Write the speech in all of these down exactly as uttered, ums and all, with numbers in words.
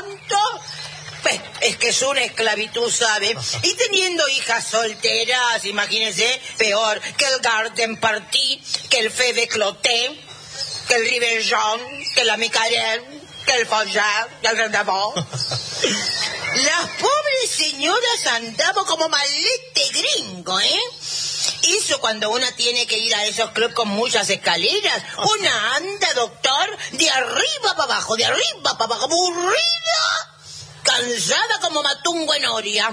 tanto. Pues, es que es una esclavitud, ¿sabe? Y teniendo hijas solteras, imagínense, peor que el Garden Party, que el Fede Cloté, que el Rivellón, que la Micarel, que el Follar, que el Grandavó. Las pobres señoras andamos como malete gringo, ¿eh? Eso cuando una tiene que ir a esos clubs con muchas escaleras. Una anda, doctor, de arriba para abajo, de arriba para abajo, aburrida. Cansada como matungo en Oria.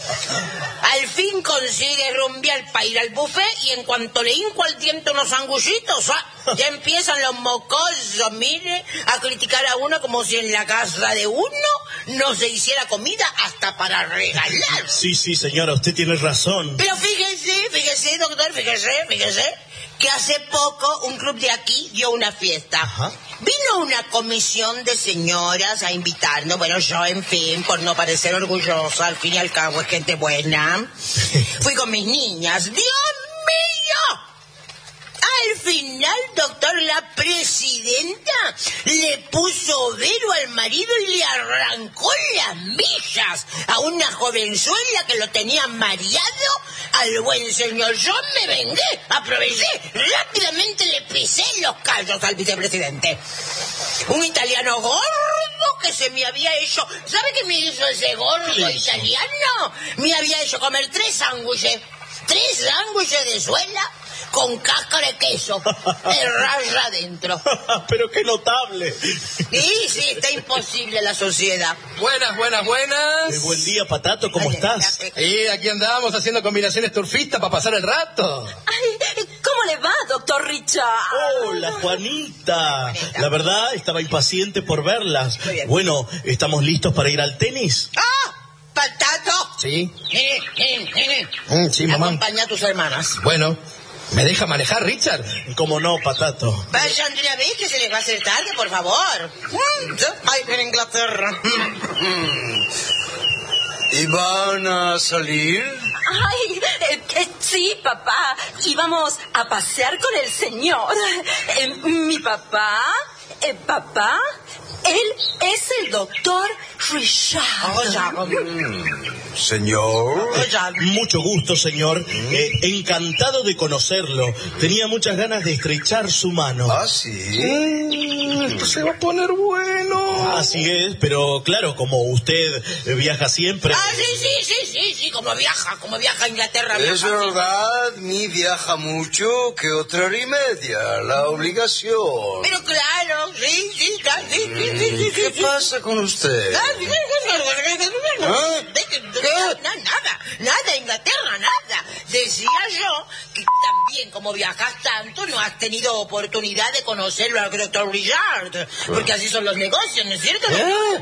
Al fin consigue rumbear para ir al buffet y en cuanto le hinco al diente unos sanguchitos, ¡ah!, ya empiezan los mocosos, mire, a criticar a uno como si en la casa de uno no se hiciera comida hasta para regalar. Sí, sí, señora, usted tiene razón. Pero fíjese, fíjese, doctor, fíjese, fíjese, que hace poco un club de aquí dio una fiesta. Ajá. Vino una comisión de señoras a invitarnos. Bueno, yo, en fin, por no parecer orgullosa, al fin y al cabo es gente buena. Fui con mis niñas. ¡Dios mío! Al final, doctor, la presidenta le puso velo al marido y le arrancó las millas a una jovenzuela que lo tenía mareado al buen señor. Yo me vengué, aproveché, rápidamente le pisé los callos al vicepresidente. Un italiano gordo que se me había hecho... ¿Sabe qué me hizo ese gordo italiano? Me había hecho comer tres sándwiches, tres sándwiches de suela con cáscara de queso, de raya adentro. Pero qué notable. Sí, sí, está imposible la sociedad. Buenas, buenas, buenas. Eh, buen día, Patato, ¿cómo Ay, estás? Sí, aquí andamos haciendo combinaciones turfistas para pasar el rato. Ay, ¿cómo le va, doctor Richard? Hola, Juanita. La verdad, estaba impaciente por verlas. Bueno, ¿estamos listos para ir al tenis? ¡Ah! ¡Patato! Sí. Eh, eh, eh. Mm, sí, mamá. Acompaña a tus hermanas. Bueno. ¿Me deja manejar, Richard? ¿Cómo no, Patato? Vayan de una vez que se les va a hacer tarde, por favor. Ay, en Inglaterra. ¿Y van a salir? Ay, eh, eh, sí, papá. Íbamos a pasear con el señor. Eh, mi papá, eh, papá, él es el doctor Richard. Oh, ya. Mm, señor. Oh, ya. Mucho gusto, señor. Mm. Eh, encantado de conocerlo. Tenía muchas ganas de estrechar su mano. ¿Ah, sí? Mm, esto se va a poner bueno. Así es, pero claro, como usted viaja siempre... Ah, sí, sí, sí, sí, sí, como viaja, como viaja a Inglaterra. Es verdad, mi viaja mucho, que otra hora y media, la obligación. Pero claro, sí, sí, sí, sí, sí, sí, sí. ¿Qué pasa con usted? ¿Ah? ¿Qué? No, nada, nada, Inglaterra, nada. Decía yo que también, como viajas tanto, no has tenido oportunidad de conocerlo al doctor Richard, porque así son los negocios, ¿no es cierto? ¿Eh?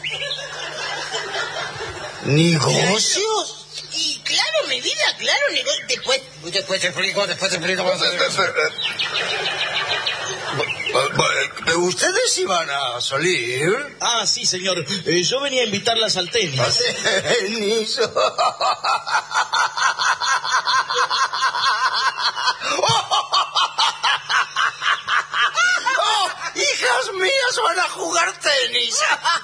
¿Negocios? Y claro, mi vida, claro, nego- después, después se frigo, después se frigo. ¿Ustedes iban a salir? Ah, sí, señor. Eh, yo venía a invitarlas al tenis. ¿Tenis? ¡Oh, hijas mías van a jugar tenis!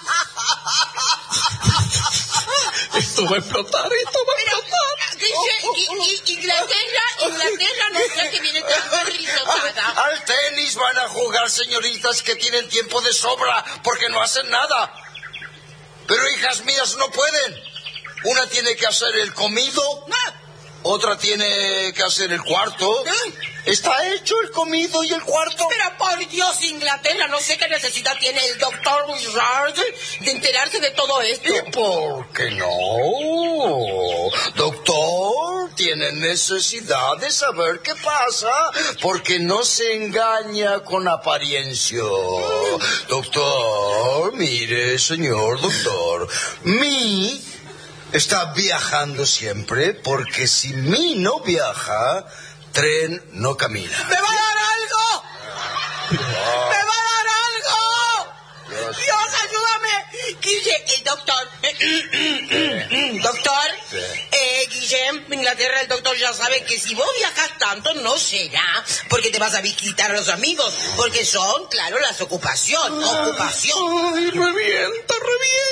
Esto va a explotar, esto va a Pero, explotar. dice, Inglaterra, Inglaterra, no sé qué viene tan risotada. Al tenis van a jugar señoritas que tienen tiempo de sobra porque no hacen nada. Pero hijas mías no pueden. Una tiene que hacer el comido, otra tiene que hacer el cuarto. Está hecho el comido y el cuarto. Pero por Dios, Inglaterra, no sé qué necesidad tiene el doctor Richard de enterarse de todo esto. ¿Y por qué no? Doctor, tiene necesidad de saber qué pasa, porque no se engaña con apariencia. Doctor, mire, señor doctor, mi está viajando siempre, porque si mi no viaja, tren no camina. ¡Me va a dar algo! Ah. ¡Me va a dar algo! Dios. ¡Dios, ayúdame! Guille, el doctor... Doctor, Sí. eh, Guillem, Inglaterra, el doctor ya sabe que si vos viajas tanto no será porque te vas a visitar a los amigos, porque son, claro, las ocupaciones. Ocupación. Ay, revienta, revienta.